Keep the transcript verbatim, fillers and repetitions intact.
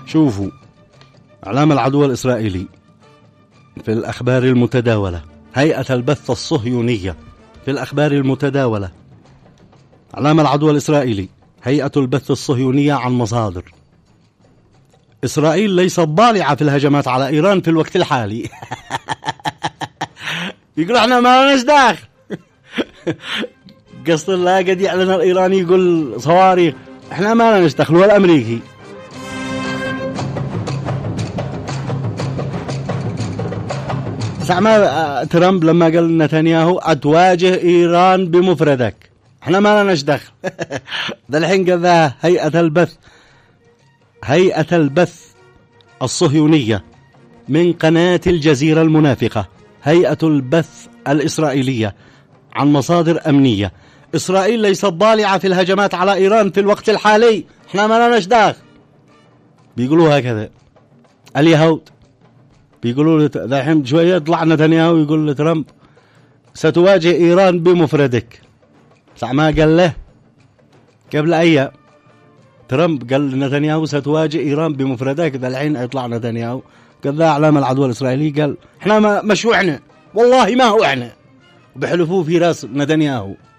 شوفوا إعلام العدو الإسرائيلي في الأخبار المتداولة، هيئة البث الصهيونية في الأخبار المتداولة، إعلام العدو الإسرائيلي هيئة البث الصهيونية عن مصادر: إسرائيل ليست ضالعة في الهجمات على إيران في الوقت الحالي. يقول احنا ما لناش داخل. قصد الله قد يعلن الإيراني يقول صواريخ، احنا ما لناش دخل، ولا الأمريكي. سمع ترامب لما قال نتنياهو أتواجه إيران بمفردك، احنا ما لناش دخل. ده الحين قال هيئة البث هيئة البث الصهيونية من قناة الجزيرة المنافقة، هيئة البث الإسرائيلية عن مصادر أمنية: إسرائيل ليست ضالعة في الهجمات على إيران في الوقت الحالي، احنا ما لناش داخل. بيقولوا هكذا اليهود، بيقولوا الحين شوية يطلع نتنياهو يقول لترامب ستواجه إيران بمفردك. ساعة ما قال له قبل أيام ترامب قال نتنياهو ستواجه إيران بمفردك، ذا الحين يطلع نتنياهو قال ذا إعلام العدو الإسرائيلي قال احنا ما مش وعنا، والله ما هو وعنا، وبحلفوه في راس نتنياهو.